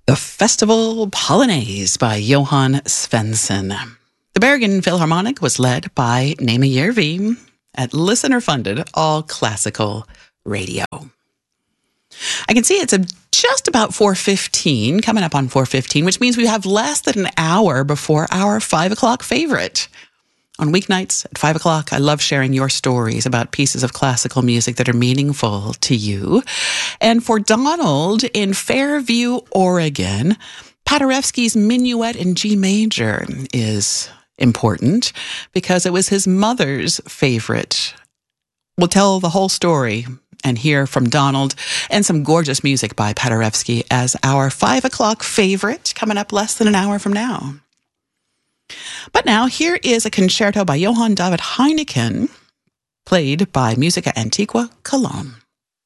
The Festival Polonaise by Johann Svensson. The Bergen Philharmonic was led by Nema Järvi at listener-funded all-classical radio. I can see it's just about 4:15, coming up on 4:15, which means we have less than an hour before our 5 o'clock favorite. On weeknights at 5 o'clock, I love sharing your stories about pieces of classical music that are meaningful to you. And for Donald in Fairview, Oregon, Paderewski's Minuet in G major is important because it was his mother's favorite. We'll tell the whole story and hear from Donald and some gorgeous music by Paderewski as our 5 o'clock favorite coming up less than an hour from now. But now, here is a concerto by Johann David Heineken, played by Musica Antiqua Cologne.